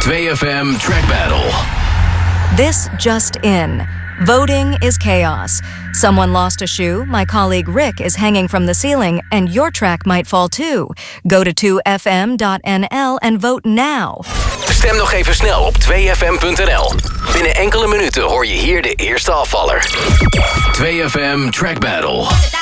2FM Track Battle. This just in. Voting is chaos. Someone lost a shoe, my colleague Rick is hanging from the ceiling, and your track might fall too. Go to 2fm.nl and vote now. Stem nog even snel op 2fm.nl. Binnen enkele minuten hoor je hier de eerste afvaller. 2FM Track Battle.